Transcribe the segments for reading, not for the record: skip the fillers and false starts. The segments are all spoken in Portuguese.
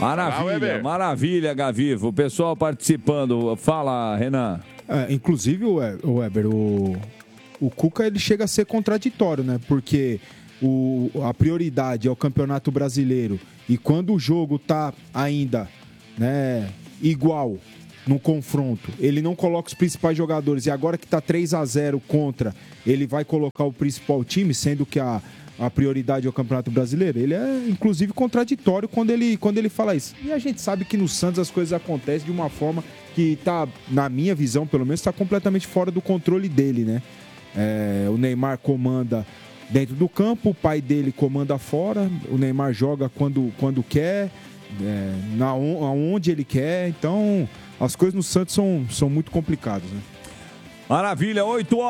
Maravilha, maravilha, Gavivo. O pessoal participando. Fala, Renan. Inclusive, o Weber, o Cuca ele chega a ser contraditório, né? Porque a prioridade é o Campeonato Brasileiro e quando o jogo tá ainda, né, igual no confronto, ele não coloca os principais jogadores e agora que tá 3-0 contra, ele vai colocar o principal time, sendo que a prioridade é o Campeonato Brasileiro. Ele é, inclusive, contraditório quando ele fala isso. E a gente sabe que no Santos as coisas acontecem de uma forma que tá, na minha visão, pelo menos, tá completamente fora do controle dele, né? O Neymar comanda dentro do campo, o pai dele comanda fora, o Neymar joga quando quer, aonde ele quer. Então, as coisas no Santos são muito complicadas, né? Maravilha,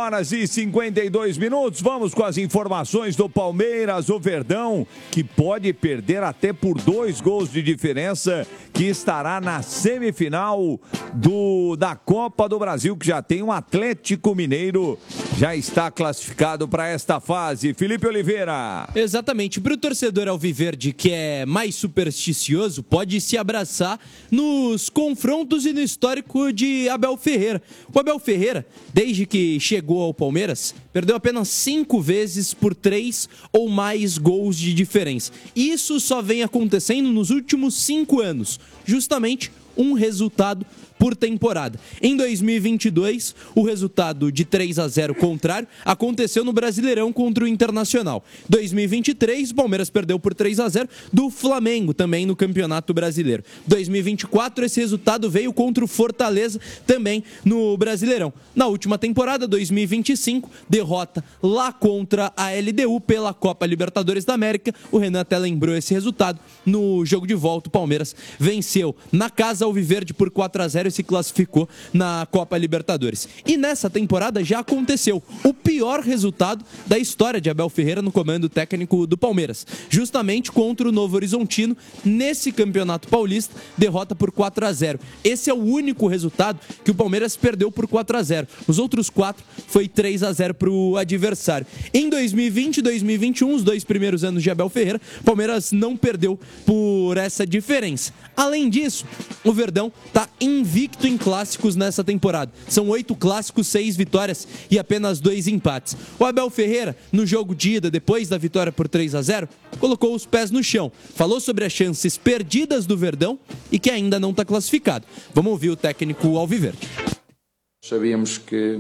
8h52. Vamos com as informações do Palmeiras, o Verdão, que pode perder até por 2 gols de diferença, que estará na semifinal da Copa do Brasil, que já tem um Atlético Mineiro, já está classificado para esta fase. Felipe Oliveira. Exatamente, para o torcedor alviverde que é mais supersticioso, pode se abraçar nos confrontos e no histórico de Abel Ferreira. O Abel Ferreira, desde que chegou ao Palmeiras, perdeu apenas 5 vezes por 3 ou mais gols de diferença. Isso só vem acontecendo nos últimos 5 anos, justamente um resultado por temporada. Em 2022, o resultado de 3-0 contrário aconteceu no Brasileirão contra o Internacional. 2023, o Palmeiras perdeu por 3-0 do Flamengo, também no Campeonato Brasileiro. 2024, esse resultado veio contra o Fortaleza, também no Brasileirão. Na última temporada, 2025, derrota lá contra a LDU pela Copa Libertadores da América. O Renan até lembrou esse resultado. No jogo de volta, o Palmeiras venceu na casa alviverde por 4-0 e se classificou na Copa Libertadores. E nessa temporada já aconteceu o pior resultado da história de Abel Ferreira no comando técnico do Palmeiras, justamente contra o Novo Horizontino nesse Campeonato Paulista, derrota por 4-0. Esse é o único resultado que o Palmeiras perdeu por 4-0. Os outros 4 foi 3-0 para o adversário. Em 2020 e 2021, os 2 primeiros anos de Abel Ferreira, o Palmeiras não perdeu por essa diferença. Além disso, o Verdão está invicto em clássicos nessa temporada. São 8 clássicos, 6 vitórias e apenas 2 empates. O Abel Ferreira, no jogo de ida, depois da vitória por 3-0, colocou os pés no chão. Falou sobre as chances perdidas do Verdão e que ainda não está classificado. Vamos ouvir o técnico alviverde. Sabíamos que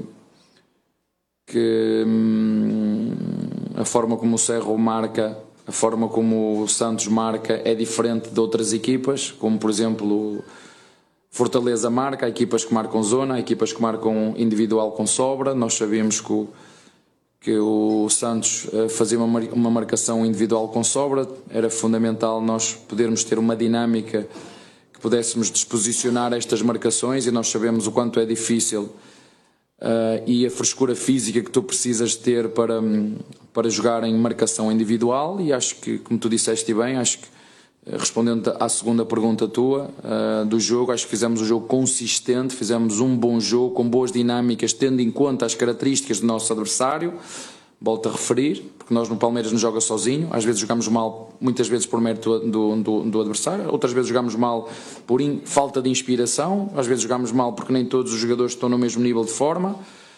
a forma como o Cerro marca, a forma como o Santos marca é diferente de outras equipas, como por exemplo Fortaleza marca, há equipas que marcam zona, há equipas que marcam individual com sobra. Nós sabíamos que o Santos fazia uma marcação individual com sobra, era fundamental nós podermos ter uma dinâmica que pudéssemos disposicionar estas marcações, e nós sabemos o quanto é difícil e a frescura física que tu precisas ter para jogar em marcação individual. E acho que, como tu disseste bem, acho que respondendo à segunda pergunta tua do jogo, acho que fizemos um jogo consistente, fizemos um bom jogo com boas dinâmicas, tendo em conta as características do nosso adversário. Volto a referir, porque nós no Palmeiras não joga sozinho, às vezes jogamos mal, muitas vezes por mérito do adversário, outras vezes jogamos mal por falta de inspiração, às vezes jogamos mal porque nem todos os jogadores estão no mesmo nível de forma,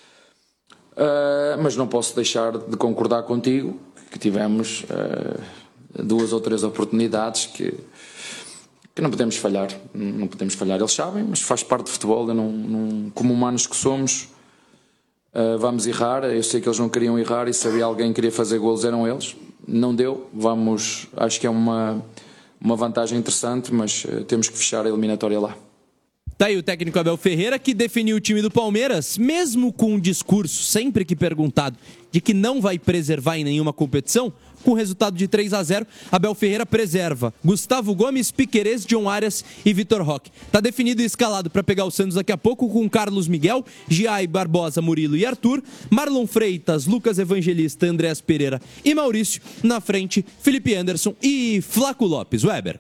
mas não posso deixar de concordar contigo que tivemos 2 ou 3 oportunidades que não podemos falhar, eles sabem, mas faz parte do futebol. Como humanos que somos, vamos errar. Eu sei que eles não queriam errar e se havia alguém que queria fazer golos eram eles, não deu. Acho que é uma vantagem interessante, mas temos que fechar a eliminatória lá. Tá aí o técnico Abel Ferreira, que definiu o time do Palmeiras, mesmo com um discurso, sempre que perguntado, de que não vai preservar em nenhuma competição. Com o resultado de 3-0, Abel Ferreira preserva Gustavo Gomes, Piquerez, John Arias e Vitor Roque. Tá definido e escalado para pegar o Santos daqui a pouco com Carlos Miguel, Giai, Barbosa, Murilo e Arthur, Marlon Freitas, Lucas Evangelista, Andréas Pereira e Maurício. Na frente, Felipe Anderson e Flaco Lopes. Weber.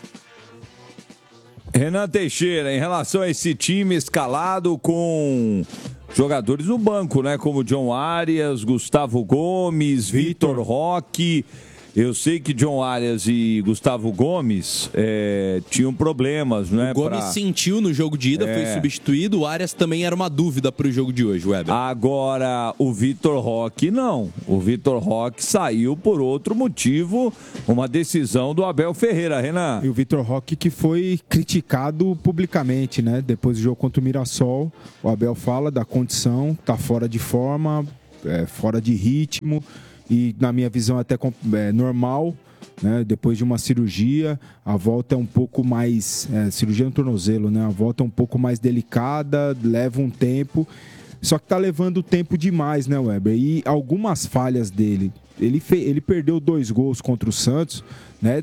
Renan Teixeira, em relação a esse time escalado com jogadores no banco, né? Como John Arias, Gustavo Gomes, Vitor Roque. Eu sei que John Arias e Gustavo Gomes tinham problemas, né? O Gomes sentiu no jogo de ida, foi substituído. O Arias também era uma dúvida para o jogo de hoje, Weber. Agora, o Vitor Roque não. O Vitor Roque saiu por outro motivo, uma decisão do Abel Ferreira, Renan. E o Vitor Roque que foi criticado publicamente, né? Depois do jogo contra o Mirassol, o Abel fala da condição, tá fora de forma, fora de ritmo. E na minha visão até normal, né? Depois de uma cirurgia, a volta é um pouco mais... cirurgia no tornozelo, né? A volta é um pouco mais delicada, leva um tempo, só que tá levando tempo demais, né, Weber? E algumas falhas dele, ele perdeu 2 gols contra o Santos, né?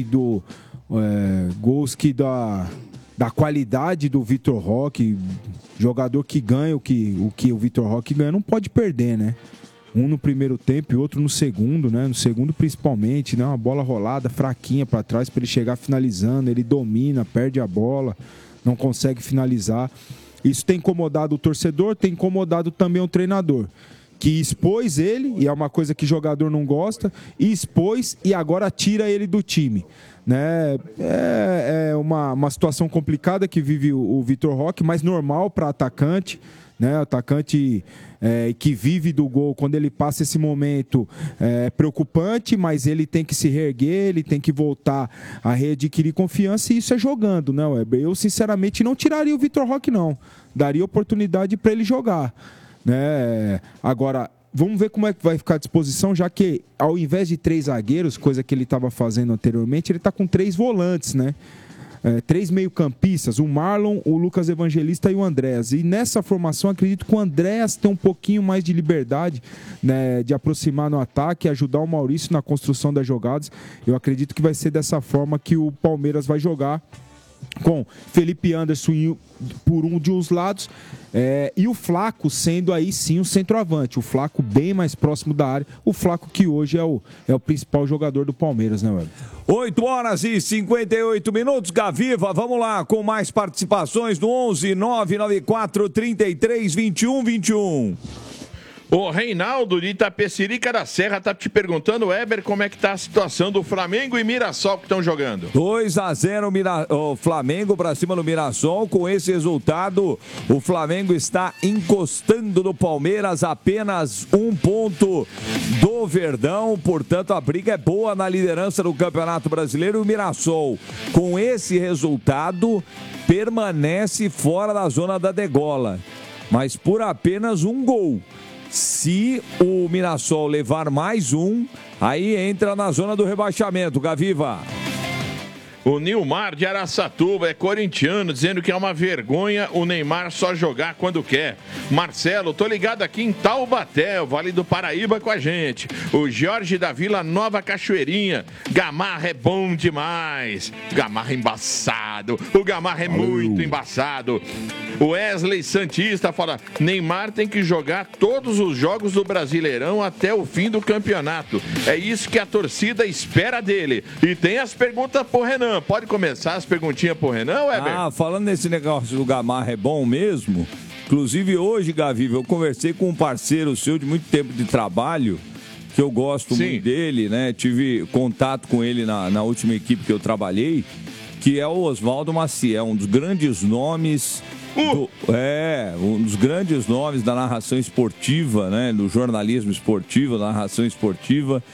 Gols que da qualidade do Vitor Roque, jogador que ganha o que o Vitor Roque ganha, não pode perder, né? Um no primeiro tempo e outro no segundo, né? No segundo principalmente, né? Uma bola rolada, fraquinha para trás para ele chegar finalizando. Ele domina, perde a bola, não consegue finalizar. Isso tem incomodado o torcedor, tem incomodado também o treinador, que expôs ele, e é uma coisa que jogador não gosta, e expôs e agora tira ele do time. Né? É uma situação complicada que vive o Vitor Roque, mas normal para atacante. Né? Atacante que vive do gol, quando ele passa esse momento é preocupante, mas ele tem que se reerguer, ele tem que voltar a readquirir confiança, e isso é jogando, né, Weber? Eu sinceramente não tiraria o Vitor Roque, não. Daria oportunidade para ele jogar, né? Agora, vamos ver como é que vai ficar a disposição, já que ao invés de 3 zagueiros, coisa que ele estava fazendo anteriormente, ele está com 3 volantes, né? 3 meio-campistas, o Marlon, o Lucas Evangelista e o Andréas. E nessa formação, acredito que o Andréas tem um pouquinho mais de liberdade, né, de aproximar no ataque, ajudar o Maurício na construção das jogadas. Eu acredito que vai ser dessa forma que o Palmeiras vai jogar, com Felipe Anderson por um de os lados, e o Flaco sendo aí sim o centroavante. O Flaco bem mais próximo da área. O Flaco que hoje é o principal jogador do Palmeiras, né, Weber? 8h58, Gaviva, vamos lá, com mais participações no 11 994 33 21 21. O Reinaldo de Itapecerica da Serra tá te perguntando, Weber, como é que tá a situação do Flamengo e Mirassol que estão jogando? 2-0 o Flamengo para cima do Mirassol. Com esse resultado, o Flamengo está encostando no Palmeiras, apenas 1 ponto do Verdão. Portanto, a briga é boa na liderança do Campeonato Brasileiro. E o Mirassol, com esse resultado, permanece fora da zona da degola, mas por apenas 1 gol. Se o Mirassol levar mais 1, aí entra na zona do rebaixamento, Gaviva. O Nilmar de Araçatuba é corintiano, dizendo que é uma vergonha o Neymar só jogar quando quer. Marcelo, tô ligado aqui em Taubaté, o Vale do Paraíba, com a gente. O Jorge da Vila Nova Cachoeirinha. Gamarra é bom demais. Gamarra embaçado. O Gamarra é muito embaçado. O Wesley Santista fala, Neymar tem que jogar todos os jogos do Brasileirão até o fim do campeonato. É isso que a torcida espera dele. E tem as perguntas pro Renan. Pode começar as perguntinhas pro Renan, Weber? Falando nesse negócio do Gamarra é bom mesmo. Inclusive hoje, Gaviva, eu conversei com um parceiro seu de muito tempo de trabalho, que eu gosto muito dele, né? Tive contato com ele na última equipe que eu trabalhei, que é o Oswaldo Maciel, um dos grandes nomes... um dos grandes nomes da narração esportiva, né? Do jornalismo esportivo, da narração esportiva.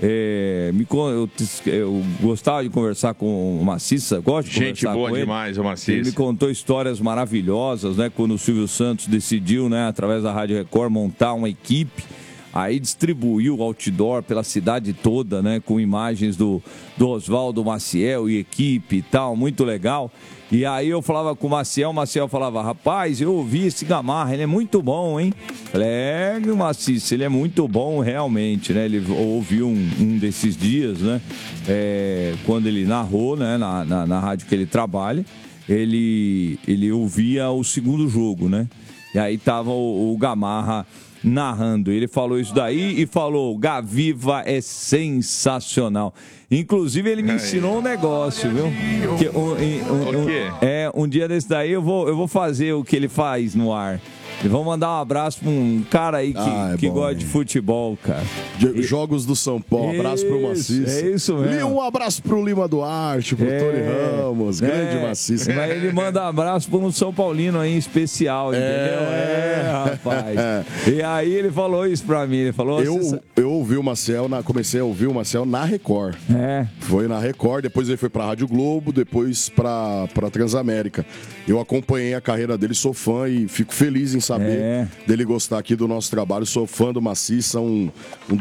Eu gostava de conversar com o Maciça, gosto de gente conversar boa com ele. Demais, o Maciça. Ele me contou histórias maravilhosas, né? Quando o Silvio Santos decidiu, né, através da Rádio Record, montar uma equipe. Aí distribuiu o outdoor pela cidade toda, né? Com imagens do Oswaldo Maciel e equipe e tal, muito legal. E aí eu falava com o Maciel falava, rapaz, eu ouvi esse Gamarra, ele é muito bom, hein? Falei, Maciça, ele é muito bom realmente, né? Ele ouviu um desses dias, né? Quando ele narrou, né? Na rádio que ele trabalha, ele ouvia o segundo jogo, né? E aí tava o Gamarra narrando. Ele falou isso daí e falou, Gaviva é sensacional. Inclusive ele me ensinou um negócio, viu? O quê? Um dia desse daí eu vou fazer o que ele faz no ar. E vamos mandar um abraço pra um cara aí que bom, gosta de futebol, cara. Jogos do São Paulo, abraço pro Maciça. É isso mesmo. Um abraço pro Lima Duarte, pro Tony Ramos, grande Maciça. Mas ele manda um abraço pra um São Paulino aí em especial, entendeu? Rapaz. E aí ele falou isso pra mim, ele falou... Eu ouvi o Marcel, comecei a ouvir o Marcel na Record. Foi na Record, depois ele foi pra Rádio Globo, depois pra Transamérica. Eu acompanhei a carreira dele, sou fã e fico feliz em saber dele gostar aqui do nosso trabalho. Sou fã do Maciça, um